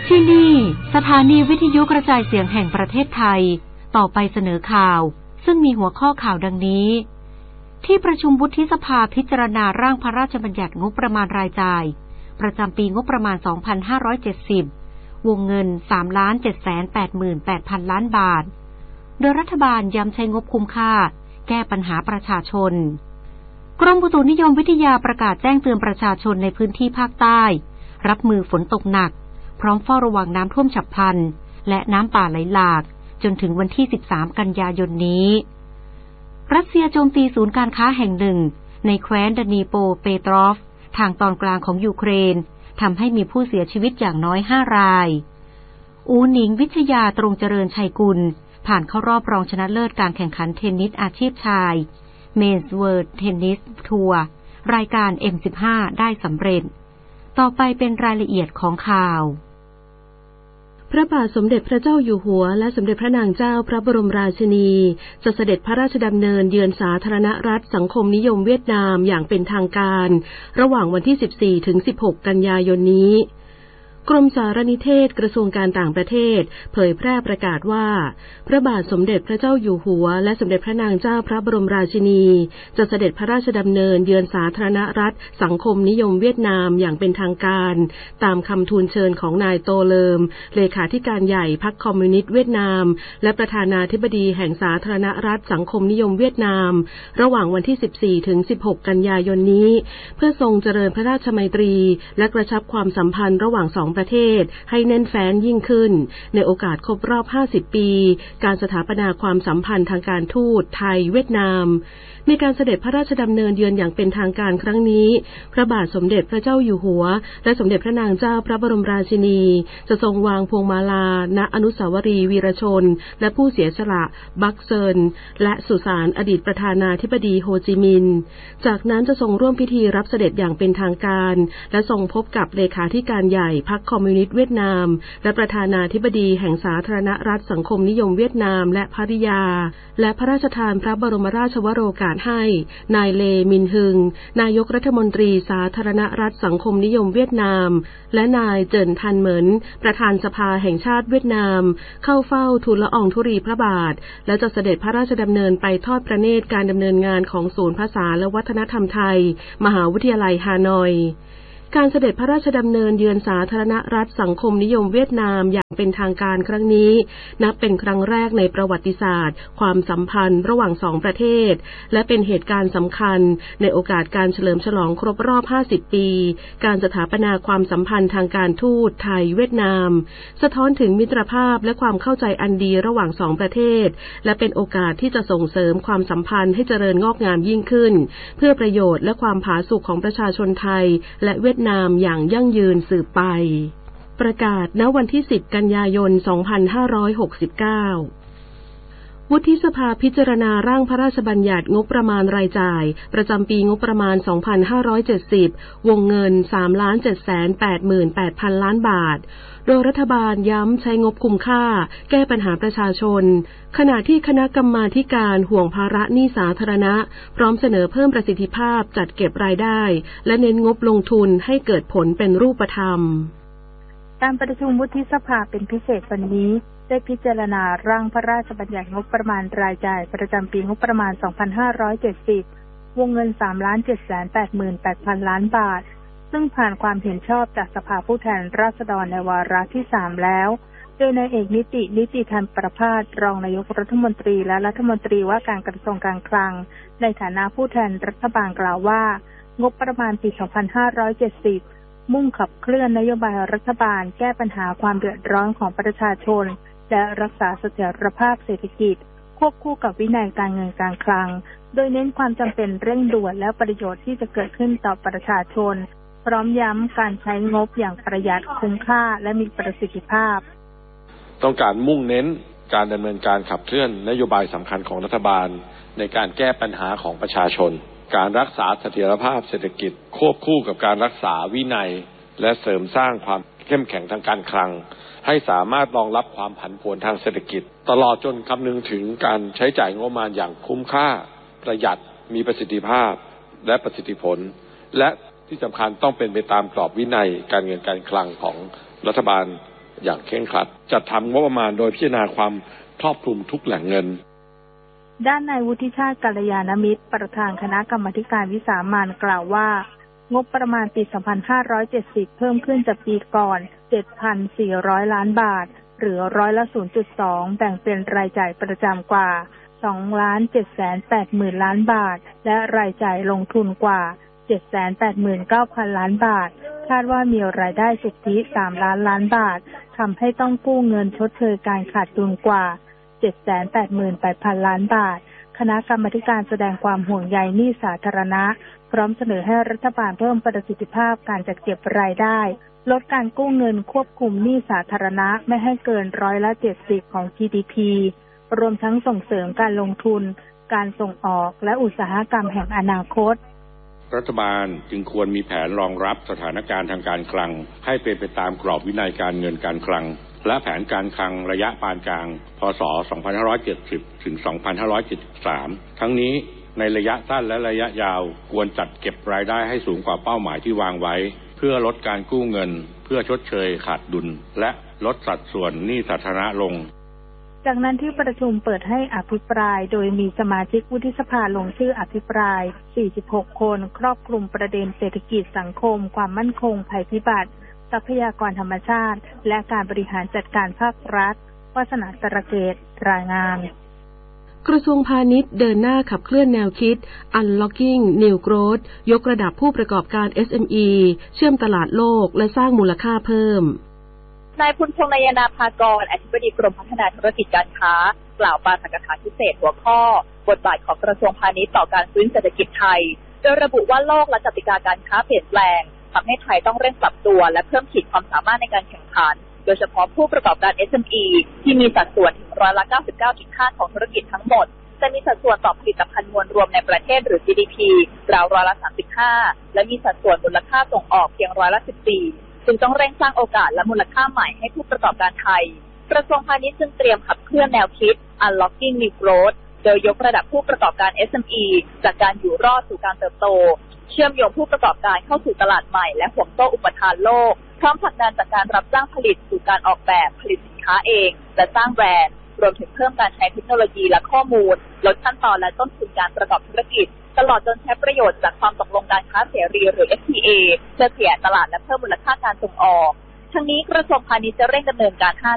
ที่นี่สถานีวิทยุกระจายเสียงแห่งประเทศไทยต่อไปเสนอข่าวซึ่งมีหัวข้อข่าวดังนี้ที่ประชุมวุฒิสภาพิจารณาร่างพระราชบัญญัติงบประมาณรายจ่ายประจำปีงบประมาณ 2570 วงเงิน 3,788,000 ล้านบาทโดยรัฐบาลย้ำใช้งบคุ้มค่าแก้ปัญหาประชาชนกรมอุตุนิยมวิทยาประกาศแจ้งเตือนประชาชนในพื้นที่ภาคใต้รับมือฝนตกหนักพร้อมเฝ้าระวังน้ำท่วมฉับพลันและน้ำป่าไหลหลากจนถึงวันที่ 13 กันยายนนี้รัสเซียโจมตีศูนย์การค้าแห่งหนึ่งในแคว้นดานีโปเปตรอฟทางตอนกลางของยูเครนทำให้มีผู้เสียชีวิตอย่างน้อย 5 รายอูหนิงวิทยาตรงเจริญชัยกุลผ่านเข้ารอบรองชนะเลิศการแข่งขันเทนนิสอาชีพชายเมนส์เวิลด์เทนนิสทัวร์รายการ M15 ได้สำเร็จต่อไปเป็นรายละเอียดของข่าวพระบาทสมเด็จพระเจ้าอยู่หัวและสมเด็จพระนางเจ้าพระบรมราชินีจะเสด็จพระราชดำเนินเยือนสาธารณรัฐสังคมนิยมเวียดนามอย่างเป็นทางการระหว่างวันที่ 14 ถึง 16 กันยายนนี้กรมสารนิเทศกระทรวงการต่างประเทศเผยแพร่ประกาศว่าพระบาทสมเด็จพระเจ้าอยู่หัวและสมเด็จพระนางเจ้าพระบรมราชินีจะเสด็จพระราชดำเนินเยือนสาธารณรัฐสังคมนิยมเวียดนามอย่างเป็นทางการตามคำทูลเชิญของนายโตเลิมเลขาธิการใหญ่พรรคคอมมิวนิสต์เวียดนามและประธานาธิบดีแห่งสาธารณรัฐสังคมนิยมเวียดนามระหว่างวันที่ 14 ถึง 16 กันยายนนี้เพื่อทรงเจริญพระราชมัยตรีและกระชับความสัมพันธ์ระหว่าง2ประเทศให้แน่นแฟ้นยิ่งขึ้นในโอกาสครบรอบ 50 ปีการสถาปนาความสัมพันธ์ทางการทูตไทยเวียดนามในการเสด็จพระราชดำเนินเยือนอย่างเป็นทางการครั้งนี้พระบาทสมเด็จพระเจ้าอยู่หัวและสมเด็จพระนางเจ้าพระบรมราชินีจะทรงวางพวงมาลาณอนุสาวรีย์วีรชนและผู้เสียสละบักเซินและสุสานอดีตประธานาธิบดีโฮจิมินห์จากนั้นจะทรงร่วมพิธีรับเสด็จอย่างเป็นทางการและทรงพบกับเลขาธิการใหญ่พรรคคอมมิวนิสต์เวียดนามและประธานาธิบดีแห่งสาธารณรัฐสังคมนิยมเวียดนามและภริยาและพระราชทานพระบรมราชวโรกาสให้นายเลมินฮึงนายกรัฐมนตรีสาธารณรัฐสังคมนิยมเวียดนามและนายเจินทันเหมินประธานสภาแห่งชาติเวียดนามเข้าเฝ้าทูลละอองธุรีพระบาทและจะเสด็จพระราชดำเนินไปทอดพระเนตรการดำเนินงานของศูนย์ภาษาและวัฒนธรรมไทยมหาวิทยาลัยฮานอยการเสด็จพระราชดำเนินเยือนสาธารณรัฐสังคมนิยมเวียดนามอย่างเป็นทางการครั้งนี้นับเป็นครั้งแรกในประวัติศาสตร์ความสัมพันธ์ระหว่าง2ประเทศและเป็นเหตุการณ์สำคัญในโอกาสการเฉลิมฉลองครบรอบ 50 ปีการสถาปนาความสัมพันธ์ทางการทูตไทยเวียดนามสะท้อนถึงมิตรภาพและความเข้าใจอันดีระหว่าง2ประเทศและเป็นโอกาสที่จะส่งเสริมความสัมพันธ์ให้เจริญงอกงามยิ่งขึ้นเพื่อประโยชน์และความผาสุกของประชาชนไทยและเวียดนามอย่างยั่งยืนสืบไปประกาศณวันที่ 10 กันยายน 2569 วุฒิสภาพิจารณาร่างพระราชบัญญัติงบประมาณรายจ่ายประจำปีงบประมาณ 2570 วงเงิน 3,788,000 ล้านบาทโดยรัฐบาลย้ำใช้งบคุ้มค่าแก้ปัญหาประชาชนขณะที่คณะกรรมาธิการห่วงภาระหนี้สาธารณะพร้อมเสนอเพิ่มประสิทธิภาพจัดเก็บรายได้และเน้นงบลงทุนให้เกิดผลเป็นรูปธรรมการประชุมวุฒิสภาเป็นพิเศษวันนี้ได้พิจารณาร่างพระราชบัญญัติงบประมาณรายจ่ายประจำปีงบประมาณ 2570 วงเงิน 3,788,000 ล้านบาทซึ่งผ่านความเห็นชอบจากสภาผู้แทนราษฎรในวาระที่ 3 แล้วโดยนายเอกนิติธรรมประภาสรองนายกรัฐมนตรีและรัฐมนตรีว่าการกระทรวงการคลังในฐานะผู้แทนรัฐบาลกล่าวว่างบประมาณปี 2570 มุ่งขับเคลื่อนนโยบายรัฐบาลแก้ปัญหาความเดือดร้อนของประชาชนและรักษาเสถียรภาพเศรษฐกิจควบคู่กับวินัยการเงินการคลังโดยเน้นความจำเป็นเร่งด่วนและประโยชน์ที่จะเกิดขึ้นต่อประชาชนพร้อมย้ำการใช้งบอย่างประหยัดคุ้มค่าและมีประสิทธิภาพต้องการมุ่งเน้นการดำเนินการขับเคลื่อนนโยบายสำคัญของรัฐบาลในการแก้ปัญหาของประชาชนการรักษาเสถียรภาพเศรษฐกิจควบคู่กับการรักษาวินัยและเสริมสร้างความเข้มแข็งทางการคลังให้สามารถรองรับความผันผวนทางเศรษฐกิจตลอดจนคำนึงถึงการใช้จ่ายงบประมาณอย่างคุ้มค่าประหยัดมีประสิทธิภาพและประสิทธิผลและที่สำคัญต้องเป็นไปตามกรอบวินัยการเงินการคลังของรัฐบาลอย่างเคร่งครัดจัดทำงบประมาณโดยพิจารณาความครอบคลุมทุกแหล่งเงินด้านนายวุฒิชาติกัลยาณมิตรประธานคณะกรรมาการวิสามัญกล่าวว่างบประมาณปี 2570 เพิ่มขึ้นจากปีก่อน 7,400 ล้านบาทหรือร้อยละ 0.2 แบ่งเป็นรายจ่ายประจำกว่า 2,780,000 ล้านบาทและรายจ่ายลงทุนกว่า 789,000 ล้านบาทคาดว่ามีรายได้สุทธิ 3 ล้านบาททำให้ต้องกู้เงินชดเชยการขาดทุนกว่า 788,000 ล้านบาทคณะกรรมาการแสดงความห่วงใยหนี้สาธารณะพร้อมเสนอให้รัฐบาลเพิ่มประสิทธิภาพการจัดเก็บรายได้ลดการกู้เงินควบคุมหนี้สาธารณะไม่ให้เกิน70%ของ GDP รวมทั้งส่งเสริมการลงทุนการส่งออกและอุตสาหกรรมแห่งอนาคตรัฐบาลจึงควรมีแผนรองรับสถานการณ์ทางการคลังให้เป็นไปตามกรอบวินัยการเงินการคลังและแผนการคลังระยะปานกลางพ.ศ. 2570 ถึง 2573 ทั้งนี้ในระยะสั้นและระยะยาวควรจัดเก็บรายได้ให้สูงกว่าเป้าหมายที่วางไว้เพื่อลดการกู้เงินเพื่อชดเชยขาดดุลและลดสัดส่วนหนี้สาธารณะลงจากนั้นที่ประชุมเปิดให้อภิปรายโดยมีสมาชิกวุฒิสภาลงชื่ออภิปราย 46 คนครอบคลุมประเด็นเศรษฐกิจสังคมความมั่นคงภัยพิบัติทรัพยากรธรรมชาติและการบริหารจัดการภาครัฐวาสนาสระเกตรายงานกระทรวงพาณิชย์เดินหน้าขับเคลื่อนแนวคิด Unlocking New Growth ยกระดับผู้ประกอบการ SME เชื่อมตลาดโลกและสร้างมูลค่าเพิ่มนายพุนพงษ์นายนาภากรอธิบดีกรมพัฒนาธุรกิจการค้ากล่าวปาฐกถาพิเศษหัวข้อบทบาทของกระทรวงพาณิชย์ต่อการฟื้นเศรษฐกิจไทยโดยระบุว่าโลกและกติกาการค้าเปลี่ยนแปลงทำให้ไทยต้องเร่งปรับตัวและเพิ่มขีดความสามารถในการแข่งขันโดยเฉพาะผู้ประกอบการ SME ที่มีสัดส่วนถึง99.5% ของธุรกิจทั้งหมดจะมีสัดส่วนต่อผลิตภัณฑ์มวลรวมในประเทศหรือ GDP ราว35%และมีสัดส่วนมูลค่าส่งออกเพียง14%จึงต้องเร่งสร้างโอกาสและมูลค่าใหม่ให้ผู้ประกอบการไทยกระทรวงพาณิชย์จึงเตรียมขับเคลื่อนแนวคิด Unlocking New Growth โดยยกระดับผู้ประกอบการ SME จากการอยู่รอดสู่การเติบโตเชื่อมโยงผู้ประกอบการเข้าสู่ตลาดใหม่และห่วงโซ่อุปทานโลกพร้อมผลักดันจากการรับจ้างผลิตสู่การออกแบบผลิตสินค้าเองและสร้างแบรนด์รวมถึงเพิ่มการใช้เทคโนโลยีและข้อมูลลดขั้นตอนและต้นทุนการประกอบธุรกิจตลอดจนใช้ประโยชน์จากความตกลงการค้าเสรีหรือ FTA เพื่อขยายตลาดและเพิ่มมูลค่าการส่งออกทั้งนี้กระทรวงพาณิชย์จะเร่งดำเนินการ